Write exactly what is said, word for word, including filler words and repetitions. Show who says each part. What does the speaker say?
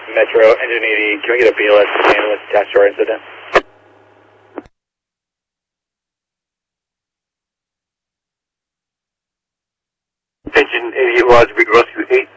Speaker 1: Metro, engine eighty, can we get a B L S ambulance attached to our incident?
Speaker 2: Engine eighty, Roger, big rescue eight